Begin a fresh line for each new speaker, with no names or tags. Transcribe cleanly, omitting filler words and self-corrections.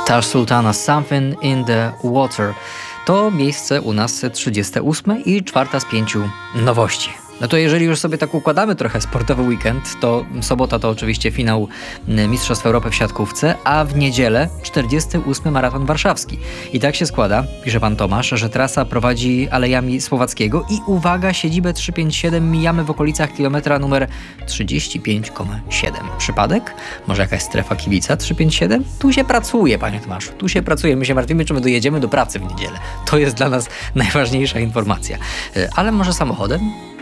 Tash Sultana Something in the Water. To miejsce u nas 38 i czwarta z 5 nowości. No to jeżeli już sobie tak układamy trochę sportowy weekend, to sobota to oczywiście finał Mistrzostw Europy w siatkówce, a w niedzielę 48. maraton warszawski. I tak się składa, pisze pan Tomasz, że trasa prowadzi alejami Słowackiego i uwaga, siedzibę 357 mijamy w okolicach kilometra numer 35,7. Przypadek? Może jakaś strefa kibica 357? Tu się pracuje, panie Tomaszu, tu się pracuje. My się martwimy, czy my dojedziemy do pracy w niedzielę. To jest dla nas najważniejsza informacja. Ale może samochodem?